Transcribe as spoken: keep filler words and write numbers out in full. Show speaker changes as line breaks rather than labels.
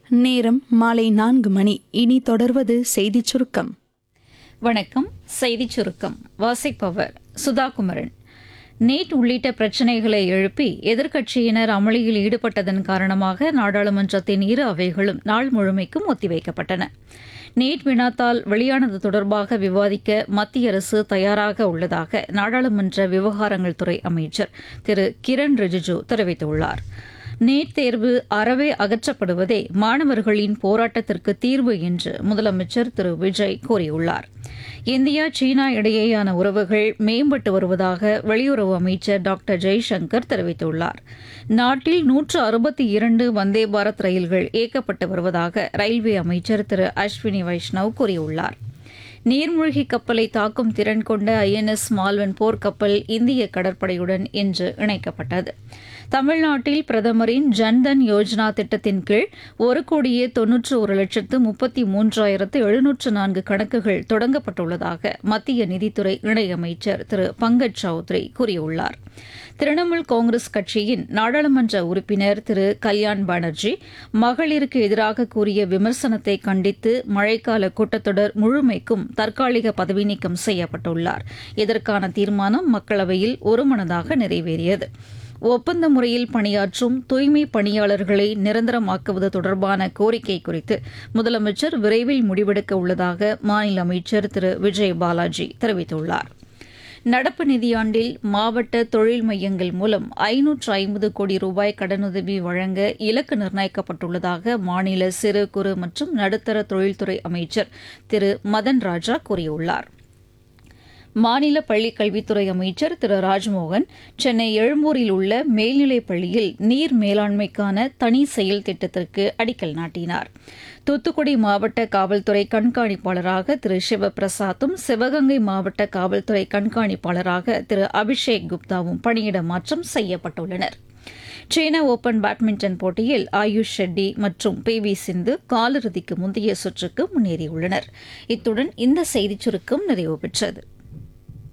நேரம் மாலை நான்கு மணி. இனி தொடர்வது செய்திச் சுருக்கம்.
வணக்கம். செய்திச் சுருக்கம் வாசிப்பவர் சுதாகுமரன். நீட் உள்ளிட்ட பிரச்சினைகளை எழுப்பி எதிர்க்கட்சியினர் அமளியில் ஈடுபட்டதன் காரணமாக நாடாளுமன்றத்தின் இரு அவைகளும் நாள் முழுமைக்கும் ஒத்திவைக்கப்பட்டன. நீட் வினாத்தால் வெளியானது தொடர்பாக விவாதிக்க மத்திய அரசு தயாராக உள்ளதாக நாடாளுமன்ற விவகாரங்கள் துறை அமைச்சர் திரு கிரண் ரிஜிஜு தெரிவித்துள்ளார். நீட் தேர்வு அறவே அகற்றப்படுவதே மாணவர்களின் போராட்டத்திற்கு தீர்வு என்று முதலமைச்சர் திரு விஜய் கூறியுள்ளார். இந்தியா சீனா இடையேயான உறவுகள் மேம்பட்டு வருவதாக வெளியுறவு அமைச்சர் டாக்டர் ஜெய்சங்கர் தெரிவித்துள்ளார். நாட்டில் நூற்று அறுபத்தி இரண்டு வந்தே பாரத் ரயில்கள் இயக்கப்பட்டு வருவதாக ரயில்வே அமைச்சர் திரு அஸ்வினி வைஷ்ணவ் கூறியுள்ளார். நீர்மூழ்கி கப்பலை தாக்கும் திறன் கொண்ட ஐ என் எஸ் மால்வன் போர்க்கப்பல் இந்திய கடற்படையுடன் இன்று இணைக்கப்பட்டது. தமிழ்நாட்டில் பிரதமரின் ஜன்தன் யோஜனா திட்டத்தின் கீழ் ஒரு கோடியே தொன்னூற்று ஒரு லட்சத்து முப்பத்தி மூன்றாயிரத்து எழுநூற்று நான்கு கணக்குகள் தொடங்கப்பட்டுள்ளதாக மத்திய நிதித்துறை இணையமைச்சர் திரு பங்கஜ் சௌத்ரி கூறியுள்ளார். திரிணாமுல் காங்கிரஸ் கட்சியின் நாடாளுமன்ற உறுப்பினர் திரு கல்யாண் பானர்ஜி மகளிருக்கு எதிராக கூறிய விமர்சனத்தை கண்டித்து மழைக்கால கூட்டத்தொடர் முழுமைக்கும் தற்காலிக பதவி நீக்கம் செய்யப்பட்டுள்ளார். இதற்கான தீர்மானம் மக்களவையில் ஒருமனதாக நிறைவேறியது. ஒப்பந்த முறையில் பணியாற்றும் தூய்மை பணியாளர்களை நிரந்தரமாக்குவது தொடர்பான கோரிக்கை குறித்து முதலமைச்சர் விரைவில் முடிவெடுக்க உள்ளதாக மாநில அமைச்சர் திரு விஜய் பாலாஜி தெரிவித்துள்ளார். நடப்பு நிதியாண்டில் மாவட்ட தொழில் மையங்கள் மூலம் ஐநூற்று ஐம்பது கோடி ரூபாய் கடனுதவி வழங்க இலக்கு நிர்ணயிக்கப்பட்டுள்ளதாக மாநில சிறு குறு மற்றும் நடுத்தர தொழில்துறை அமைச்சர் திரு மதன் ராஜா கூறியுள்ளார். மாநில பள்ளிக் கல்வித்துறை அமைச்சர் திரு ராஜ்மோகன் சென்னை எழும்பூரில் உள்ள மேல்நிலைப் பள்ளியில் நீர் மேலாண்மைக்கான தனி செயல் திட்டத்திற்கு அடிக்கல் நாட்டினார். தூத்துக்குடி மாவட்ட காவல்துறை கண்காணிப்பாளராக திரு சிவபிரசாத்தும் சிவகங்கை மாவட்ட காவல்துறை கண்காணிப்பாளராக திரு அபிஷேக் குப்தாவும் பணியிட மாற்றம் செய்யப்பட்டுள்ளனர். சீன ஓபன் பேட்மிண்டன் போட்டியில் ஆயுஷ் ஷெட்டி மற்றும் பி வி சிந்து காலிறுதிக்கு முந்தைய சுற்றுக்கு முன்னேறியுள்ளனர். இத்துடன் இந்த செய்திச் சுருக்கம் நிறைவு பெற்றது.